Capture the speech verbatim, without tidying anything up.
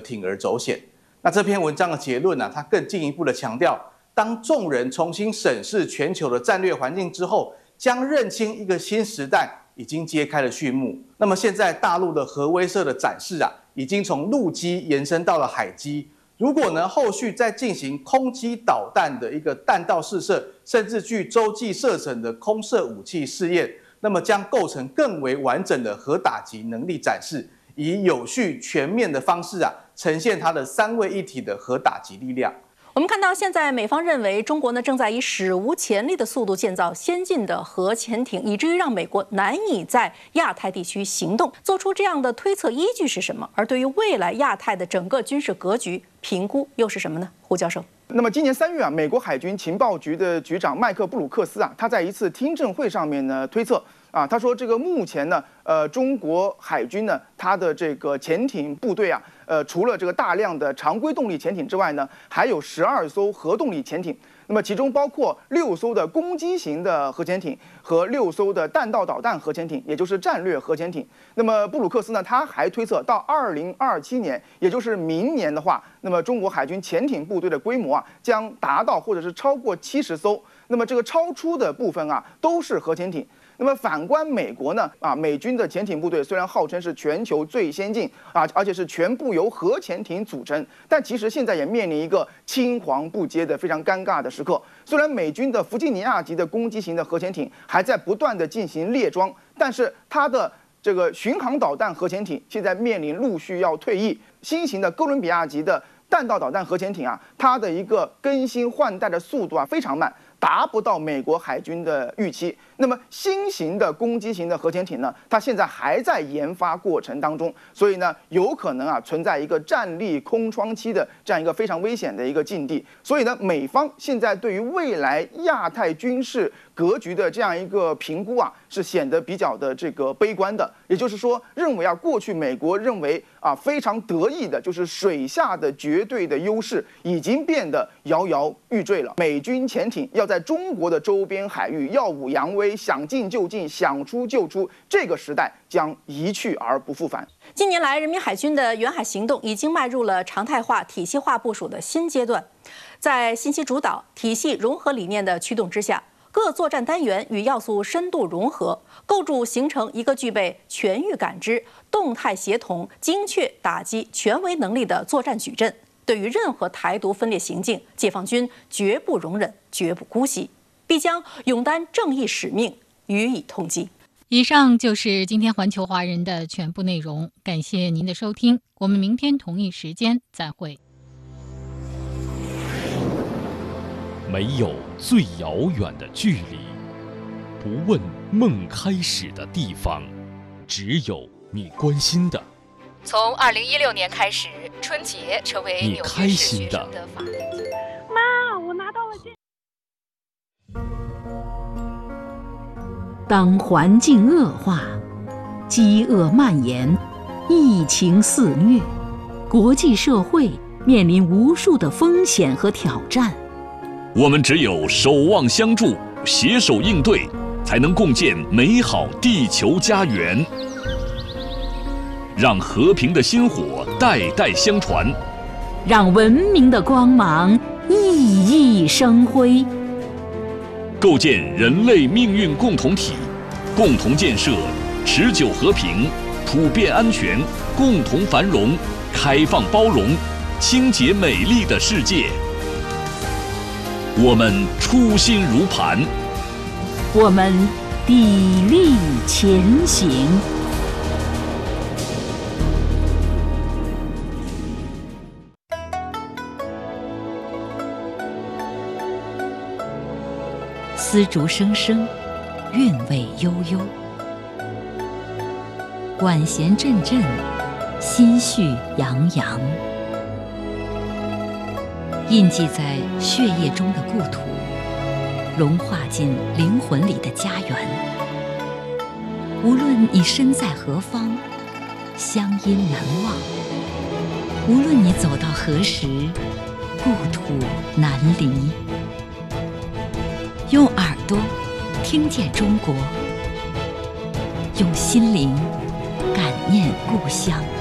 铤而走险。那这篇文章的结论呢、啊，它更进一步的强调，当众人重新审视全球的战略环境之后，将认清一个新时代已经揭开了序幕。那么现在大陆的核威慑的展示啊，已经从陆基延伸到了海基。如果呢后续再进行空基导弹的一个弹道试射，甚至具洲际射程的空射武器试验，那么将构成更为完整的核打击能力展示，以有序全面的方式啊，呈现它的三位一体的核打击力量。 我们看到，现在美方认为中国呢正在以史无前例的速度建造先进的核潜艇，以至于让美国难以在亚太地区行动。做出这样的推测依据是什么？而对于未来亚太的整个军事格局评估又是什么呢？胡教授。 那么今年三月啊，美国海军情报局的局长麦克布鲁克斯啊，他在一次听证会上面呢推测啊，他说这个目前呢，呃，中国海军呢，它的这个潜艇部队啊，呃，除了这个大量的常规动力潜艇之外呢，还有十二艘核动力潜艇。那么其中包括六艘的攻击型的核潜艇和六艘的弹道导弹核潜艇，也就是战略核潜艇。那么布鲁克斯呢，他还推测到二零二七年，也就是明年的话，那么中国海军潜艇部队的规模啊，将达到或者是超过七十艘。那么这个超出的部分啊，都是核潜艇。那么反观美国呢？啊，美军的潜艇部队虽然号称是全球最先进啊，而且是全部由核潜艇组成，但其实现在也面临一个青黄不接的非常尴尬的时刻。虽然美军的弗吉尼亚级的攻击型的核潜艇还在不断的进行列装，但是它的这个巡航导弹核潜艇现在面临陆续要退役，新型的哥伦比亚级的弹道导弹核潜艇啊，它的一个更新换代的速度啊非常慢。达不到美国海军的预期。那么新型的攻击型的核潜艇呢，它现在还在研发过程当中，所以呢，有可能啊存在一个战力空窗期的这样一个非常危险的一个境地。所以呢，美方现在对于未来亚太军事格局的这样一个评估啊，是显得比较的这个悲观的。也就是说，认为啊，过去美国认为啊非常得意的就是水下的绝对的优势，已经变得摇摇欲坠了。美军潜艇要在中国的周边海域耀武扬威，想进就进，想出就出，这个时代将一去而不复返。 近年来，人民海军的远海行动已经迈入了常态化、体系化部署的新阶段。在信息主导、体系融合理念的驱动之下，各作战单元与要素深度融合，构筑形成一个具备全域感知、动态协同、精确打击全维能力的作战矩阵。对于任何台独分裂行径，解放军绝不容忍，绝不姑息，必将勇担正义使命，予以痛击。 以上就是今天环球华人的全部内容，感谢您的收听，我们明天同一时间再会。 没有最遥远的距离，不问梦开始的地方，只有你关心的。 从二零一六年开始，春节成为你纽约市开心的学生的法定节日。 妈，我拿到了这。 当环境恶化，饥饿蔓延，疫情肆虐，国际社会面临无数的风险和挑战。 我们只有守望相助，携手应对，才能共建美好地球家园。让和平的薪火代代相传， 让文明的光芒熠熠生辉， 构建人类命运共同体，共同建设持久和平、普遍安全、共同繁荣、开放包容、清洁美丽的世界。我们初心如磐， 我们砥砺前行。丝竹声声，韵味悠悠；管弦阵阵，心绪洋洋。印记在血液中的故土，融化进灵魂里的家园。无论你身在何方，乡音难忘；无论你走到何时，故土难离。用耳朵听见中国，用心灵感念故乡。